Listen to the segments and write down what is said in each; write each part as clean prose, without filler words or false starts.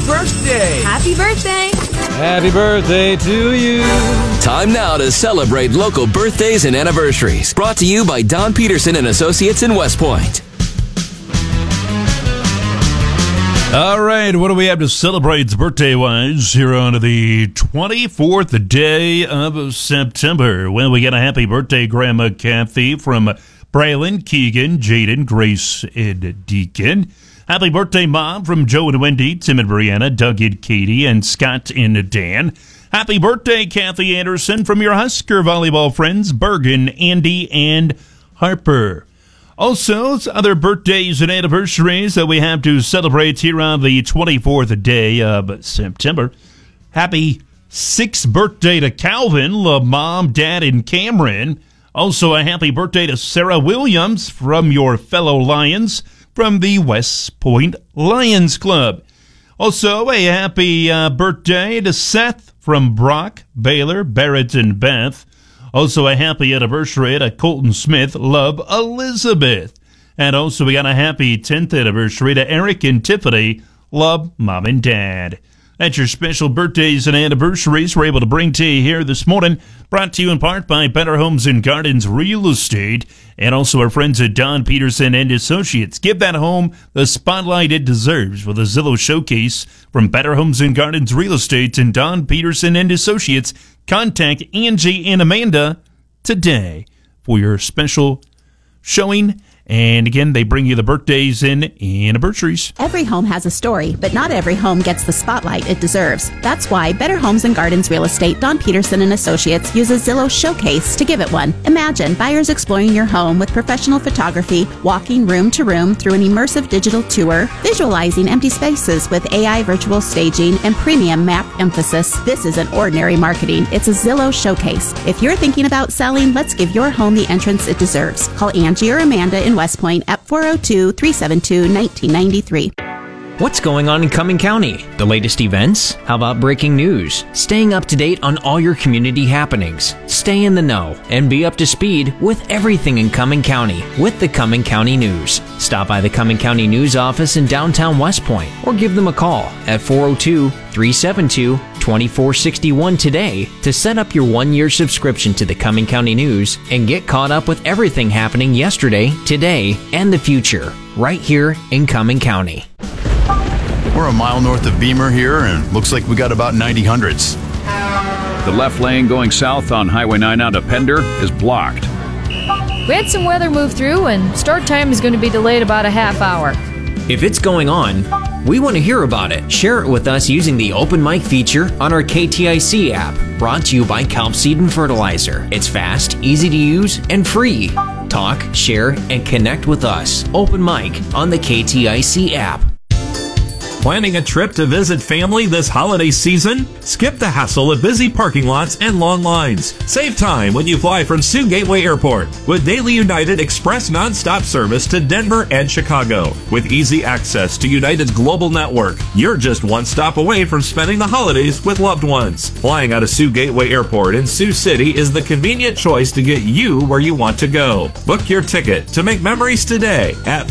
birthday! Happy birthday! Happy birthday to you. Time now to celebrate local birthdays and anniversaries. Brought to you by Don Peterson and Associates in West Point. All right, what do we have to celebrate birthday-wise here on the 24th day of September? Well, we got a happy birthday, Grandma Kathy, from Braylon, Keegan, Jaden, Grace, and Deacon. Happy birthday, Mom, from Joe and Wendy, Tim and Brianna, Doug and Katie, and Scott and Dan. Happy birthday, Kathy Anderson, from your Husker volleyball friends, Bergen, Andy, and Harper. Also, other birthdays and anniversaries that we have to celebrate here on the 24th day of September. Happy 6th birthday to Calvin, love Mom, Dad, and Cameron. Also, a happy birthday to Sarah Williams from your fellow Lions from the West Point Lions Club. Also, a happy birthday to Seth from Brock, Baylor, Barrett, and Beth. Also, a happy anniversary to Colton Smith, love Elizabeth. And also, we got a happy 10th anniversary to Eric and Tiffany, love Mom and Dad. That's your special birthdays and anniversaries we're able to bring to you here this morning. Brought to you in part by Better Homes and Gardens Real Estate and also our friends at Don Peterson and Associates. Give that home the spotlight it deserves with a Zillow showcase from Better Homes and Gardens Real Estate and Don Peterson and Associates. Contact Angie and Amanda today for your special showing. And again, they bring you the birthdays and anniversaries. Every home has a story, but not every home gets the spotlight it deserves. That's why Better Homes and Gardens Real Estate, Don Peterson and Associates uses Zillow Showcase to give it one. Imagine buyers exploring your home with professional photography, walking room to room through an immersive digital tour, visualizing empty spaces with AI virtual staging and premium map emphasis. This isn't ordinary marketing. It's a Zillow Showcase. If you're thinking about selling, let's give your home the entrance it deserves. Call Angie or Amanda in West Point at 402-372-1993. What's going on in Cumming County? The latest events? How about breaking news? Staying up to date on all your community happenings. Stay in the know and be up to speed with everything in Cumming County with the Cumming County News. Stop by the Cumming County News office in downtown West Point or give them a call at 402-372-2461 today to set up your one-year subscription to the Cumming County News and get caught up with everything happening yesterday, today, and the future right here in Cumming County. We're a mile north of Beamer here, and looks like we got about 90 hundredths. The left lane going south on Highway 9 out of Pender is blocked. We had some weather move through, and start time is going to be delayed about a half hour. If it's going on, we want to hear about it. Share it with us using the Open Mic feature on our KTIC app, brought to you by Kelp Seed and Fertilizer. It's fast, easy to use, and free. Talk, share, and connect with us. Open Mic on the KTIC app. Planning a trip to visit family this holiday season? Skip the hassle of busy parking lots and long lines. Save time when you fly from Sioux Gateway Airport with daily United Express nonstop service to Denver and Chicago. With easy access to United's global network, you're just one stop away from spending the holidays with loved ones. Flying out of Sioux Gateway Airport in Sioux City is the convenient choice to get you where you want to go. Book your ticket to make memories today at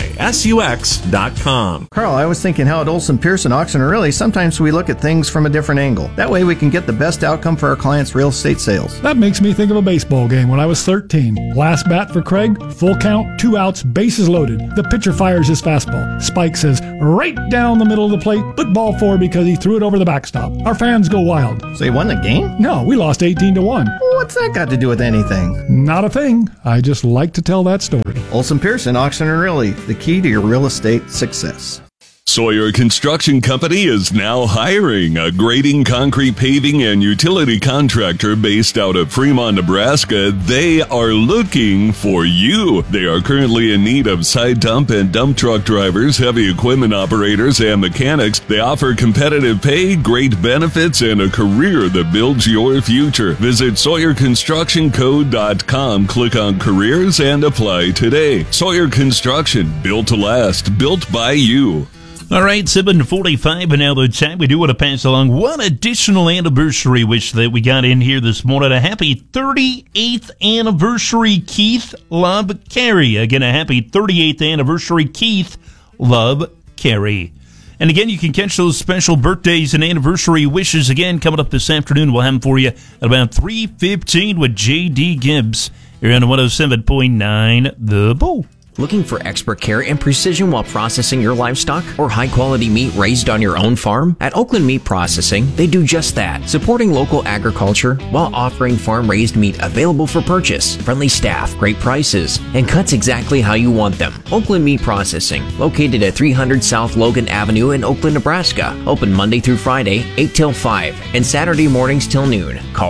flysux.com. Carl, I was thinking how at Olson Pearson Auction and Really, sometimes we look at things from a different angle. That way we can get the best outcome for our clients' real estate sales. That makes me think of a baseball game when I was 13. Last bat for Craig, full count, 2 outs, bases loaded. The pitcher fires his fastball. Spike says, right down the middle of the plate, but ball 4 because he threw it over the backstop. Our fans go wild. So you won the game? No, we lost 18-1. What's that got to do with anything? Not a thing. I just like to tell that story. Olson Pearson Auction and Really, the key to your real estate success. Sawyer Construction Company is now hiring a grading, concrete, paving, and utility contractor based out of Fremont, Nebraska. They are looking for you. They are currently in need of side dump and dump truck drivers, heavy equipment operators, and mechanics. They offer competitive pay, great benefits, and a career that builds your future. Visit SawyerConstructionCo.com, click on careers, and apply today. Sawyer Construction, built to last, built by you. All right, 7:45, and now the time we do want to pass along one additional anniversary wish that we got in here this morning. A happy 38th anniversary, Keith Love Carey. Again, a happy 38th anniversary, Keith Love Carey. And again, you can catch those special birthdays and anniversary wishes again coming up this afternoon. We'll have them for you at about 3:15 with J.D. Gibbs here on 107.9 The Bull. Looking for expert care and precision while processing your livestock or high-quality meat raised on your own farm? At Oakland Meat Processing, they do just that, supporting local agriculture while offering farm-raised meat available for purchase, friendly staff, great prices, and cuts exactly how you want them. Oakland Meat Processing, located at 300 South Logan Avenue in Oakland, Nebraska. Open Monday through Friday, 8 till 5, and Saturday mornings till noon. Call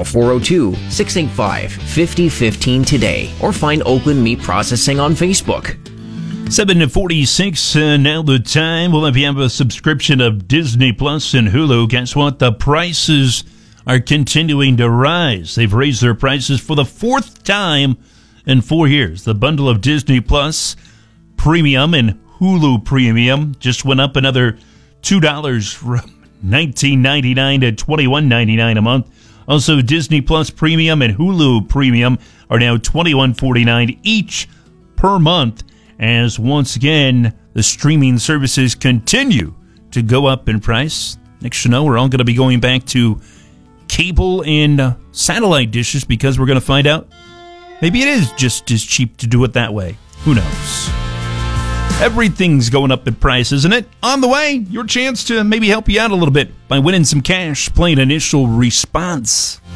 402-685-5015 today, or find Oakland Meat Processing on Facebook. 7:46, now the time. Well, if you have a subscription of Disney Plus and Hulu, guess what? The prices are continuing to rise. They've raised their prices for the fourth time in 4 years. The bundle of Disney Plus Premium and Hulu Premium just went up another $2 from $19.99 to $21.99 a month. Also, Disney Plus Premium and Hulu Premium are now $21.49 each per month, as once again, the streaming services continue to go up in price. Next you know, we're all going to be going back to cable and satellite dishes because we're going to find out maybe it is just as cheap to do it that way. Who knows? Everything's going up in price, isn't it? On the way, your chance to maybe help you out a little bit by winning some cash playing Initial Response.